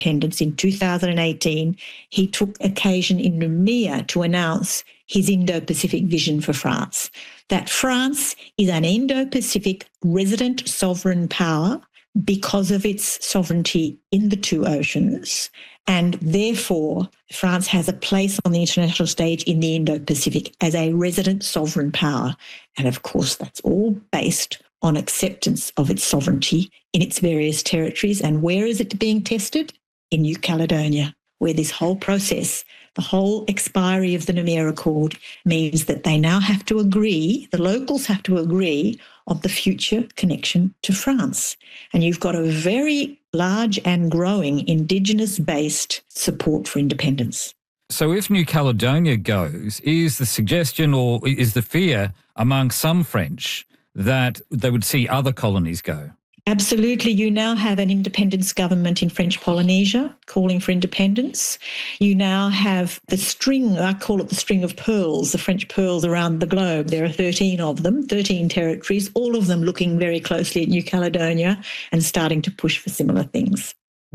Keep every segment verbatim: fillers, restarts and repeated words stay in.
independence in two thousand eighteen, he took occasion in Noumea to announce his Indo-Pacific vision for France, that France is an Indo-Pacific resident sovereign power because of its sovereignty in the two oceans, and therefore France has a place on the international stage in the Indo-Pacific as a resident sovereign power. And of course, that's all based on acceptance of its sovereignty in its various territories. And where is it being tested? In New Caledonia, where this whole process, the whole expiry of the Noumea Accord, means that they now have to agree, the locals have to agree on the future connection to France. And you've got a very large and growing Indigenous-based support for independence. So if New Caledonia goes, is the suggestion or is the fear among some French that they would see other colonies go? Absolutely. You now have an independence government in French Polynesia calling for independence. You now have the string, I call it the string of pearls, the French pearls around the globe. There are thirteen of them, thirteen territories, all of them looking very closely at New Caledonia and starting to push for similar things.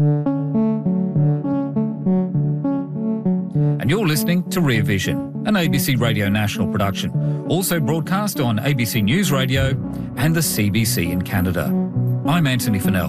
And you're listening to Rear Vision, an A B C Radio National production, also broadcast on A B C News Radio and the C B C in Canada. I'm Anthony Fennell.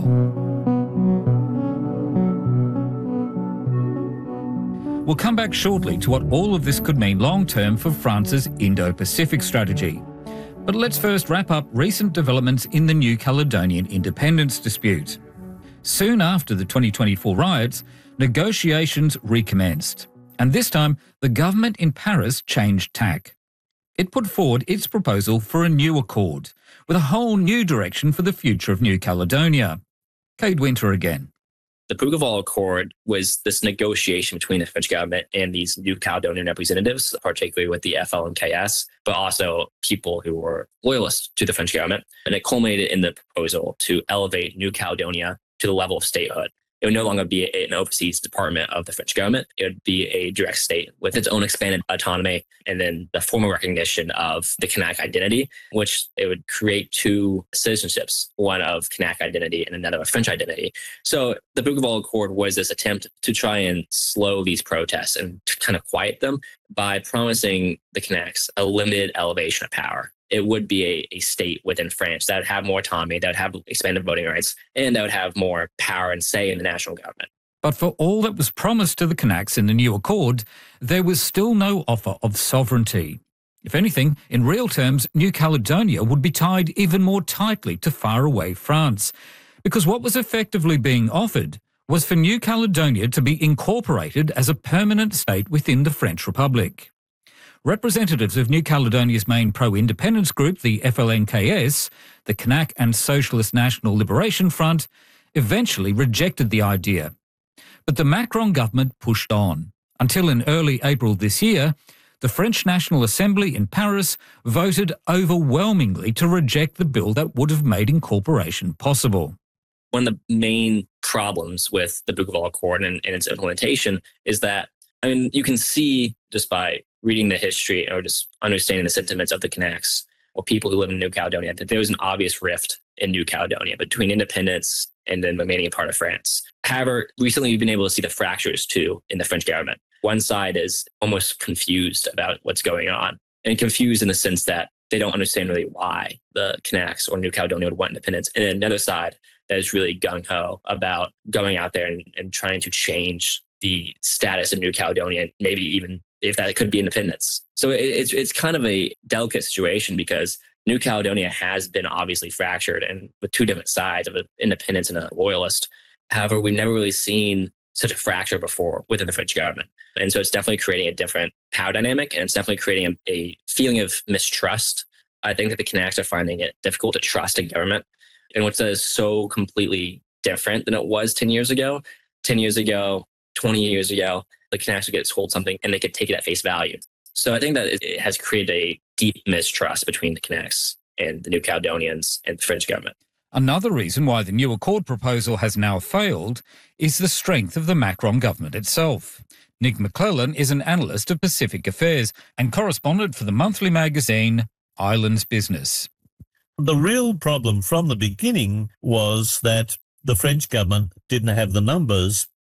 We'll come back shortly to what all of this could mean long-term for France's Indo-Pacific strategy. But let's first wrap up recent developments in the New Caledonian independence dispute. Soon after the twenty twenty-four riots, negotiations recommenced. And this time, the government in Paris changed tack. It put forward its proposal for a new accord, with a whole new direction for the future of New Caledonia. Kate Winter again. The Bougival Accord was this negotiation between the French government and these New Caledonian representatives, particularly with the F L N K S, but also people who were loyalists to the French government. And it culminated in the proposal to elevate New Caledonia to the level of statehood. It would no longer be an overseas department of the French government. It would be a direct state with its own expanded autonomy, and then the formal recognition of the Kanak identity, which it would create two citizenships, one of Kanak identity and another of French identity. So the Bougival Accord was this attempt to try and slow these protests and to kind of quiet them by promising the Kanaks a limited elevation of power. It would be a, a state within France that would have more autonomy, that would have expanded voting rights, and that would have more power and say in the national government. But for all that was promised to the Kanaks in the new accord, there was still no offer of sovereignty. If anything, in real terms, New Caledonia would be tied even more tightly to faraway France, because what was effectively being offered was for New Caledonia to be incorporated as a permanent state within the French Republic. Representatives of New Caledonia's main pro-independence group, the F L N K S, the Kanak and Socialist National Liberation Front, eventually rejected the idea. But the Macron government pushed on, until in early April this year, the French National Assembly in Paris voted overwhelmingly to reject the bill that would have made incorporation possible. One of the main problems with the Bougival Accord and, and its implementation is that, I mean, you can see just by reading the history or just understanding the sentiments of the Kanaks or people who live in New Caledonia, that there was an obvious rift in New Caledonia between independence and then remaining a part of France. However, recently we've been able to see the fractures too in the French government. One side is almost confused about what's going on, and confused in the sense that they don't understand really why the Kanaks or New Caledonia would want independence. And then another side that is really gung-ho about going out there and, and trying to change the status of New Caledonia, maybe even if that could be independence. So it, it's it's kind of a delicate situation because New Caledonia has been obviously fractured and with two different sides of an independence and a loyalist. However, we've never really seen such a fracture before within the French government. And so it's definitely creating a different power dynamic, and it's definitely creating a, a feeling of mistrust. I think that the Kanaks are finding it difficult to trust a government in which that is so completely different than it was ten years ago. ten years ago, twenty years ago, the Kanaks would get told something and they could take it at face value. So I think that it has created a deep mistrust between the Kanaks and the New Caledonians and the French government. Another reason why the new accord proposal has now failed is the strength of the Macron government itself. Nick McClellan is an analyst of Pacific affairs and correspondent for the monthly magazine Islands Business. The real problem from the beginning was that the French government didn't have the numbers